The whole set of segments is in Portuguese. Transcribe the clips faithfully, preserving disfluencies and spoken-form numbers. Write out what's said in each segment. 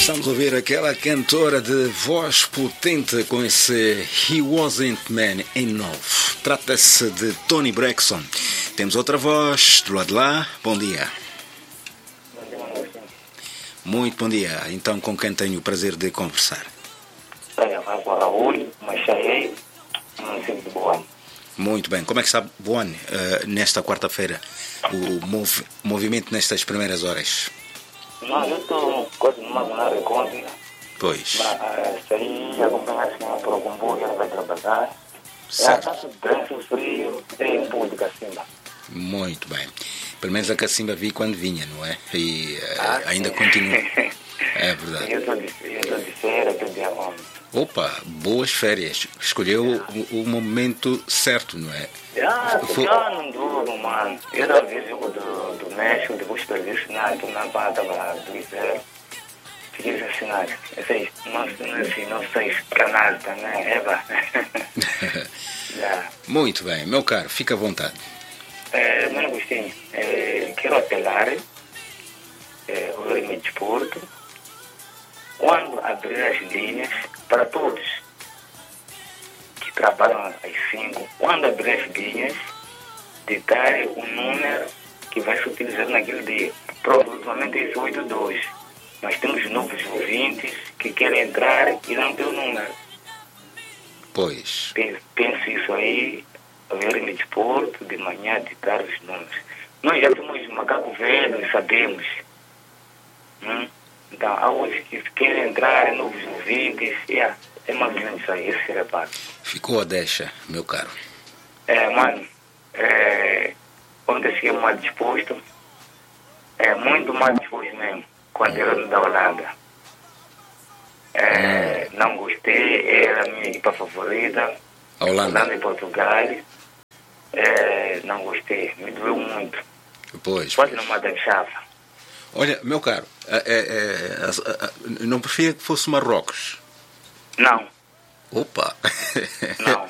Estamos a ouvir aquela cantora de voz potente com esse He Wasn't Man Enough. Trata-se de Toni Braxton. Temos outra voz do lado de lá. Bom dia. Muito bom dia. Então, com quem tenho o prazer de conversar? Muito bem. Como é que está Boane uh, nesta quarta-feira? O mov- movimento nestas primeiras horas? Não, eu estou quase numa zona recôndita. Pois. Mas saí, acompanhar a senhora por algum bom, ela vai trabalhar. Certo. Ela está branco, frio, tem um pouco de cacimba. Muito bem. Pelo menos a cacimba vi quando vinha, não é? E uh, Ah, ainda sim. continua. É verdade. Eu estou de, eu estou de férias, estou de aluno. Opa, boas férias. Escolheu o, o momento certo, não é? Ah, Foi- já não durmo, mano. Eu já vi o jogo do, do México, depois perdi o final, estou na pata do Israel. Fiquei decepcionado. Eu sei, não, não, sei, não sei para nada também, é pá. Já. Muito bem, meu caro, fica à vontade. É, Mano Agostinho, é, quero apelar é, o Rei de Desporto quando abrir as linhas para todos que trabalham às cinco, quando abrir as linhas, de dar o número que vai se utilizar naquele dia. Provavelmente esse oito dois. Mas temos novos ouvintes que querem entrar e não tem o número. Pois, Pense, pense isso aí, ver em desporto, de manhã, de tarde os números. Nós já somos macaco velho e sabemos. Hum? Então, há outros que querem entrar, novos ouvintes. Yeah, é mais ou menos isso aí, esse reparo. ficou a deixa, meu caro. É, mano, é, ontem cheguei mal disposto. É, muito mal disposto mesmo, com a derrota da Holanda. É, não gostei, era a minha equipa favorita. A Holanda, Holanda e Portugal. É, não gostei, me doeu muito. pois. Quase pois. não mata de chave. Olha, meu caro, é, é, é, é, não preferia que fosse Marrocos? Não, Opa! não.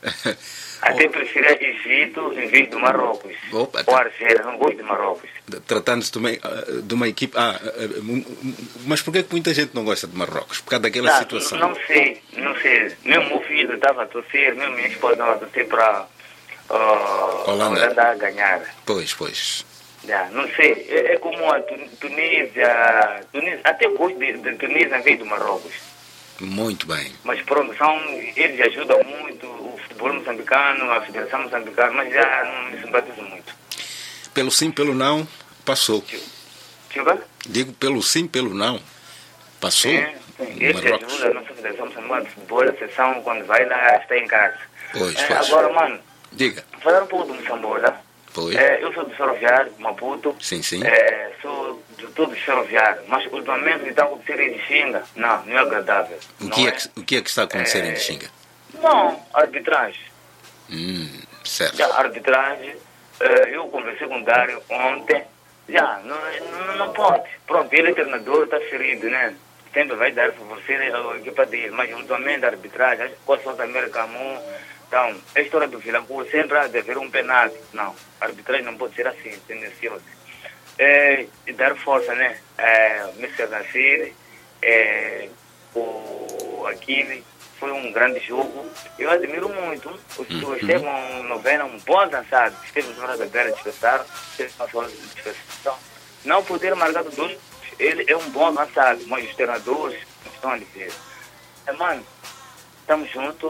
Até prefiro Egito em vez do Marrocos. Opa, Ou Argélia, não gosto de Marrocos. Tratando-se também ah, de uma equipe. Ah, ah, ah, mas porquê que muita gente não gosta de Marrocos? Por causa daquela Tá, situação. não sei, não sei. Meu meu filho estava a torcer, meu minha esposa estava a torcer para uh, Holanda. Holanda ganhar. Pois, pois. Já, não sei, é, é como a Tu- Tunísia, Tunísia, até gosto de, de Tunísia em vez do Marrocos. Muito bem. Mas pronto, são, eles ajudam muito, o futebol moçambicano, a Federação Moçambicana, mas já não me simpatizo muito. Pelo sim, pelo não, passou. Chuba? Digo pelo sim, pelo não, passou. Sim, sim. Eles Marrocos. ajudam a nossa Federação Moçambicana de Futebol, a sessão, quando vai lá, está em casa. Pois, É, pois. agora, mano, Diga. falar um pouco do Moçambola. Pois. É, eu sou do Ferroviário, de Maputo. Sim, sim. É, sou de todo Ferroviário, mas ultimamente está acontecendo em Xinga. Não, não é agradável. O não que é que, o que é que está a acontecer É. em Xinga? Não, arbitragem. Hum, certo. Já, arbitragem. É, eu conversei com o Dário ontem. Já, não, não, não pode. Pronto, ele é treinador, está ferido, né? Sempre vai dar favorecer a equipa dele, mas ultimamente a arbitragem, com a South America Comum. Então, a história do Vilanculo sempre há de haver um penalti. Não, a arbitragem não pode ser assim, tendenciosa. É, e dar força, né? É, o mister Nasir, é, o Aquile, foi um grande jogo. Eu admiro muito. O, o Estevão Novena, um bom dançado. Esteve na hora da bela dispersar, esteve na hora de dispersação. Não por ter marcado dois, ele é um bom avançado, mas os treinadores não estão a dizer. É, mano, estamos juntos.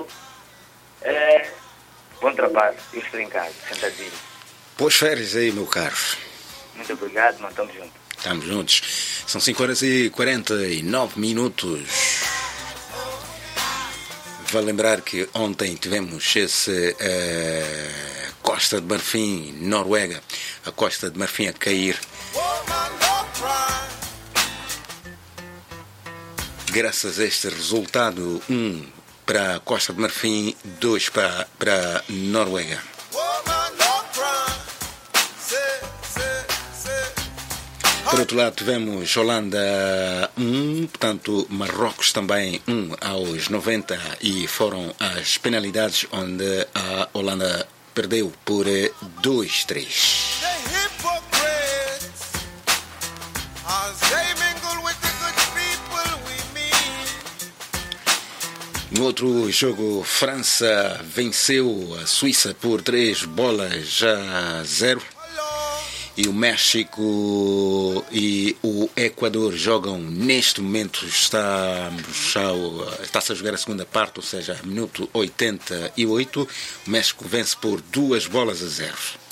É, bom trabalho. Eu estou em casa, sentadinho. Boas férias aí, meu caro. Muito obrigado, nós estamos juntos. Estamos juntos. São cinco horas e quarenta e nove minutos. Vale lembrar que ontem tivemos esse eh, Costa de Marfim, Noruega. A Costa de Marfim a cair. Graças a este resultado, um para a Costa de Marfim, dois para, para a Noruega. Por outro lado, tivemos Holanda um, portanto, Marrocos também um aos noventa e foram as penalidades onde a Holanda perdeu por dois a três. As they mingle with the good people No outro jogo, França venceu a Suíça por três bolas a zero. E o México e o Equador jogam neste momento, está, está-se a jogar a segunda parte, ou seja, minuto oitenta e oito. O México vence por duas bolas a zero.